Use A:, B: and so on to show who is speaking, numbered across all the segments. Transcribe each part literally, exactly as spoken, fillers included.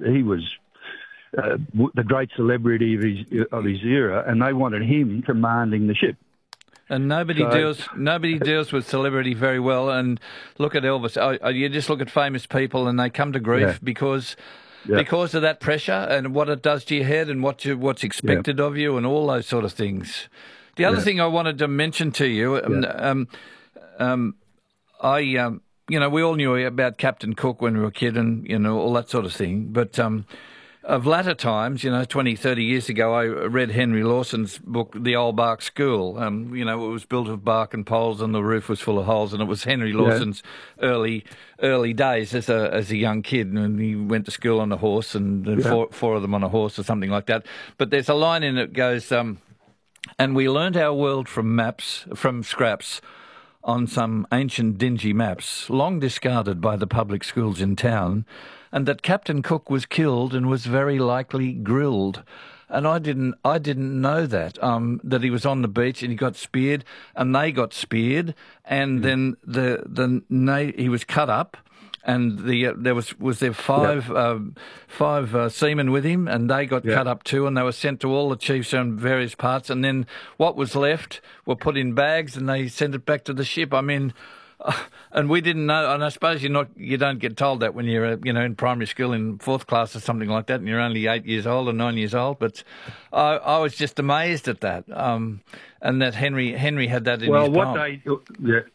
A: he was uh, the great celebrity of his of his era, and they wanted him commanding the ship.
B: And nobody
A: So,
B: deals nobody deals with celebrity very well. And look at Elvis. Oh, you just look at famous people, and they come to grief
A: yeah.
B: because
A: yeah.
B: because of that pressure and what it does to your head and what you, what's expected yeah. of you and all those sort of things. The other yeah. thing I wanted to mention to you, um,
A: yeah.
B: um, um, I um, you know, we all knew about Captain Cook when we were a kid, and you know all that sort of thing, but. Um, Of latter times, you know, twenty, thirty years ago, I read Henry Lawson's book, The Old Bark School. Um, you know, it was built of bark and poles and the roof was full of holes, and it was Henry Lawson's yeah. early early days as a as a young kid, and he went to school on a horse, and yeah. four, four of them on a horse or something like that. But there's a line in it that goes, um, and we learned our world from maps, from scraps, on some ancient dingy maps, long discarded by the public schools in town, and that Captain Cook was killed and was very likely grilled. And I didn't I didn't know that, um, that he was on the beach and he got speared and they got speared, and mm. then the the na- he was cut up, and the uh, there was was there five yep. uh, five uh, seamen with him, and they got yep. cut up too, and they were sent to all the chiefs on various parts, and then what was left were put in bags and they sent it back to the ship. I mean. Uh, and we didn't know, and I suppose you're not, you don't get told that when you're, uh, you know, in primary school in fourth class or something like that, and you're only eight years old or nine years old. But I, I was just amazed at that, um, and that Henry Henry had that in
A: well,
B: his
A: what
B: poem.
A: they, yeah,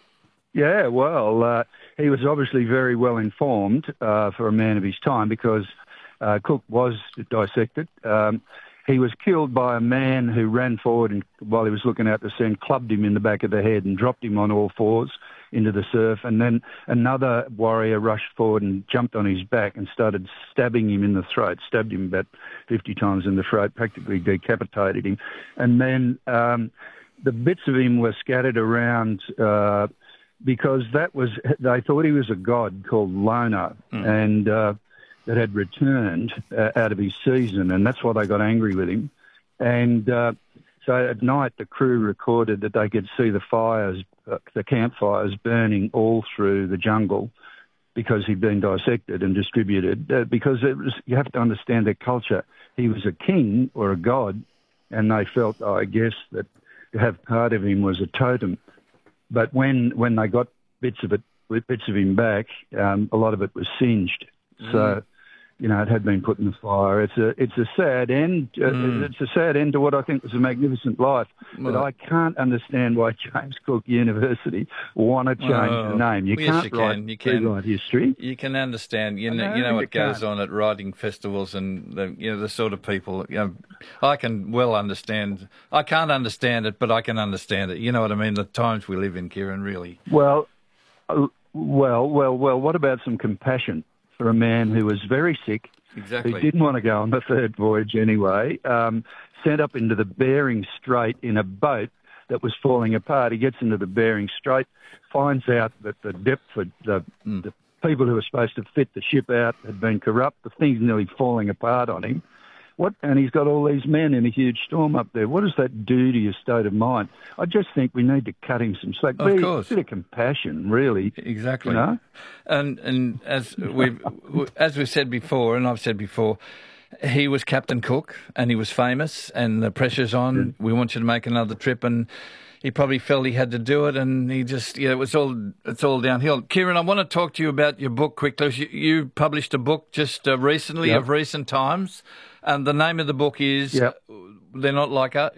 A: yeah, well, uh, he was obviously very well informed uh, for a man of his time, because uh, Cook was dissected. Um, He was killed by a man who ran forward and, while he was looking out to sea, and clubbed him in the back of the head and dropped him on all fours into the surf. And then another warrior rushed forward and jumped on his back and started stabbing him in the throat, stabbed him about fifty times in the throat, practically decapitated him. And then um, the bits of him were scattered around uh, because that was, they thought he was a god called Lono. Mm. And... Uh, that had returned uh, out of his season, and that's why they got angry with him. And uh, so at night, the crew recorded that they could see the fires, uh, the campfires burning all through the jungle, because he'd been dissected and distributed. Uh, because it was, you have to understand their culture. He was a king or a god, and they felt, oh, I guess, that to have part of him was a totem. But when when they got bits of it, bits of him back, um, a lot of it was singed. Mm. So. You know, it had been put in the fire. It's a, it's a sad end. Uh, mm. It's a sad end to what I think was a magnificent life. Well, but I can't understand why James Cook University want to change oh, the name. You
B: yes,
A: can't
B: you
A: write,
B: can. You can.
A: write history.
B: You can understand. You know, know you know what goes can't. on at writing festivals, and the, you know the sort of people. You know, I can well understand. I can't understand it, but I can understand it. You know what I mean? The times we live in, Kieran. Really.
A: Well, uh, well, well, well. What about some compassion for a man who was very sick,
B: exactly.
A: who didn't want to go on the third voyage anyway, um, sent up into the Bering Strait in a boat that was falling apart. He gets into the Bering Strait, finds out that the Deptford, the, mm. the people who were supposed to fit the ship out had been corrupt. The thing's nearly falling apart on him. What? And he's got all these men in a huge storm up there. What does that do to your state of mind? I just think we need to cut him some slack.
B: Of
A: Be,
B: course.
A: A bit of compassion, really.
B: Exactly.
A: You know?
B: And and as we've as we've said before, and I've said before, he was Captain Cook, and he was famous, and the pressure's on. Yeah. We want you to make another trip, and he probably felt he had to do it, and he just, yeah, it was all, it's all downhill. Kieran, I want to talk to you about your book quickly. You, you published a book just uh, recently, yep. of recent times, and the name of the book is
A: yep.
B: They're Not Like Us.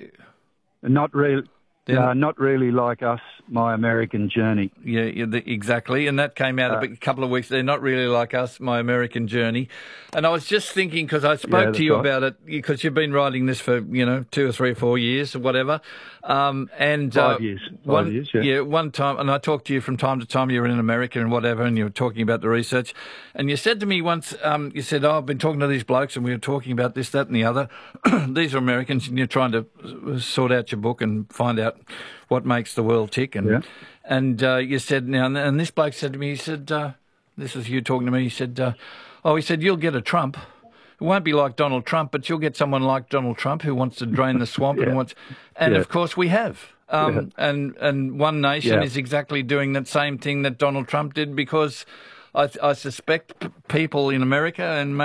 A: Not really. Uh, not really like us, My American Journey.
B: Yeah, yeah the, exactly. And that came out uh, a couple of weeks. They're not really like us, My American Journey. And I was just thinking, because I spoke
A: yeah,
B: to you
A: right.
B: about it, because you've been writing this for, you know, two or three or four years or whatever. Um, and
A: Five
B: uh,
A: years. Five
B: one,
A: years, yeah.
B: Yeah, one time, and I talked to you from time to time, you were in America and whatever, and you were talking about the research. And you said to me once, um, you said, oh, I've been talking to these blokes and we were talking about this, that and the other. These are Americans, and you're trying to sort out your book and find out what makes the world tick. And
A: yeah.
B: and uh, you said, now, and this bloke said to me, he said, uh, this is you talking to me, he said, uh, oh, he said, you'll get a Trump. It won't be like Donald Trump, but you'll get someone like Donald Trump who wants to drain the swamp
A: yeah.
B: and wants, and
A: yeah.
B: of course we have. Um, yeah. and, and One Nation
A: yeah.
B: is exactly doing that same thing that Donald Trump did, because I, I suspect p- people in America and